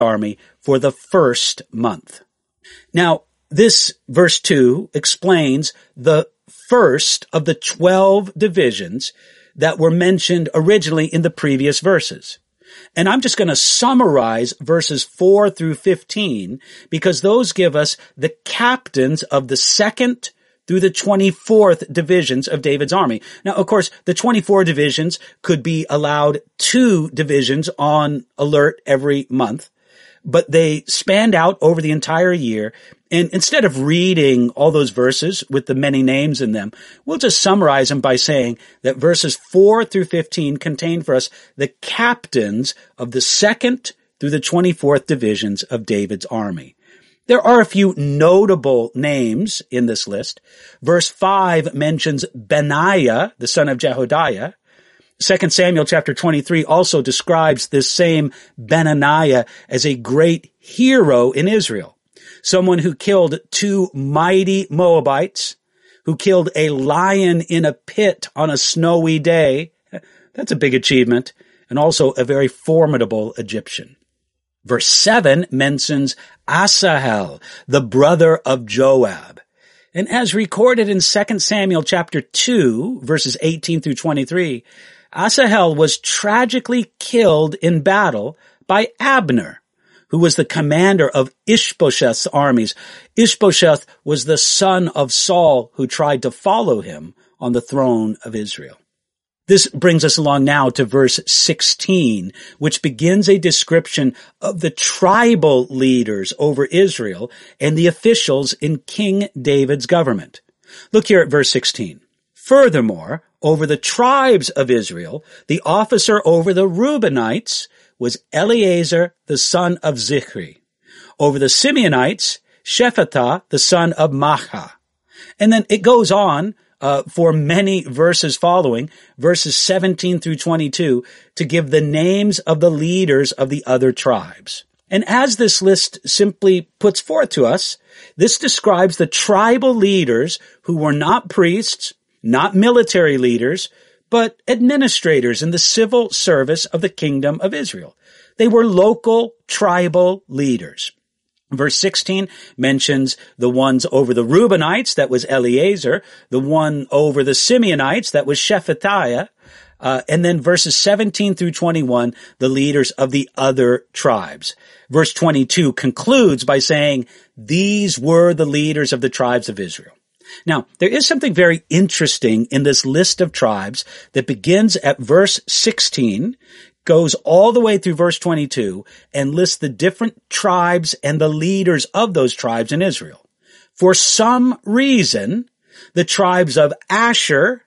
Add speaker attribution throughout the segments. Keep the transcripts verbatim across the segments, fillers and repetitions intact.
Speaker 1: army for the first month. Now, this verse two explains the first of the twelve divisions that were mentioned originally in the previous verses. And I'm just going to summarize verses four through fifteen because those give us the captains of the second through the twenty-fourth divisions of David's army. Now, of course, the twenty-four divisions could be allowed two divisions on alert every month, but they spanned out over the entire year. And instead of reading all those verses with the many names in them, we'll just summarize them by saying that verses four through fifteen contain for us the captains of the second through the twenty-fourth divisions of David's army. There are a few notable names in this list. Verse five mentions Benaiah, the son of Jehoiada. Second Samuel chapter twenty-three also describes this same Benaiah as a great hero in Israel. Someone who killed two mighty Moabites, who killed a lion in a pit on a snowy day. That's a big achievement, and also a very formidable Egyptian. Verse seven mentions Asahel, the brother of Joab. And as recorded in Second Samuel chapter two, verses eighteen through twenty-three, Asahel was tragically killed in battle by Abner, who was the commander of Ishbosheth's armies. Ishbosheth was the son of Saul who tried to follow him on the throne of Israel. This brings us along now to verse sixteen, which begins a description of the tribal leaders over Israel and the officials in King David's government. Look here at verse sixteen. Furthermore, over the tribes of Israel, the officer over the Reubenites was Eleazar, the son of Zichri. Over the Simeonites, Shephatiah, the son of Maachah. And then it goes on uh, for many verses following, verses seventeen through twenty-two, to give the names of the leaders of the other tribes. And as this list simply puts forth to us, this describes the tribal leaders who were not priests, not military leaders, but administrators in the civil service of the kingdom of Israel. They were local tribal leaders. Verse sixteen mentions the ones over the Reubenites, that was Eleazar, the one over the Simeonites, that was Shephatiah, uh, and then verses seventeen through twenty-one, the leaders of the other tribes. Verse twenty-two concludes by saying, these were the leaders of the tribes of Israel. Now, there is something very interesting in this list of tribes that begins at verse sixteen, goes all the way through verse twenty-two, and lists the different tribes and the leaders of those tribes in Israel. For some reason, the tribes of Asher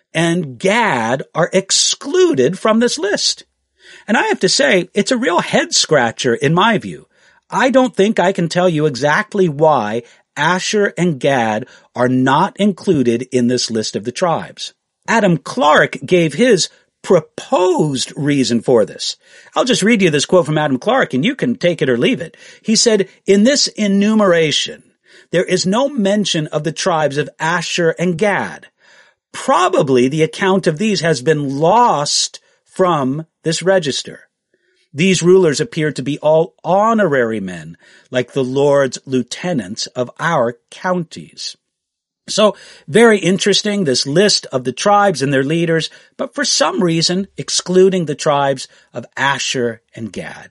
Speaker 1: and Gad are excluded from this list. And I have to say, it's a real head-scratcher in my view. I don't think I can tell you exactly why Asher and Gad are not included in this list of the tribes. Adam Clarke gave his proposed reason for this. I'll just read you this quote from Adam Clarke, and you can take it or leave it. He said, in this enumeration, there is no mention of the tribes of Asher and Gad. Probably the account of these has been lost from this register. These rulers appear to be all honorary men, like the Lord's lieutenants of our counties. So, very interesting, this list of the tribes and their leaders, but for some reason excluding the tribes of Asher and Gad.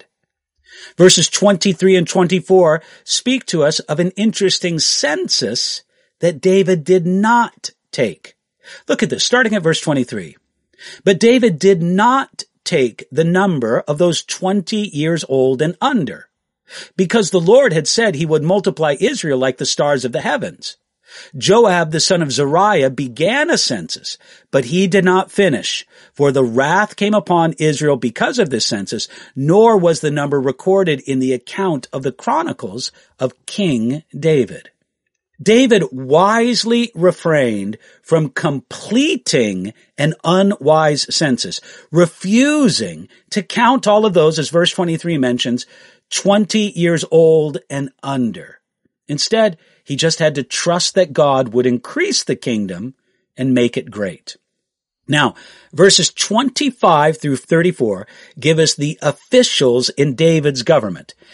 Speaker 1: Verses twenty-three and twenty-four speak to us of an interesting census that David did not take. Look at this, starting at verse twenty-three. But David did not take the number of those twenty years old and under, because the Lord had said he would multiply Israel like the stars of the heavens. Joab, the son of Zeruiah, began a census, but he did not finish, for the wrath came upon Israel because of this census, nor was the number recorded in the account of the chronicles of King David. David wisely refrained from completing an unwise census, refusing to count all of those, as verse twenty-three mentions, twenty years old and under. Instead, he just had to trust that God would increase the kingdom and make it great. Now, verses twenty-five through thirty-four give us the officials in David's government.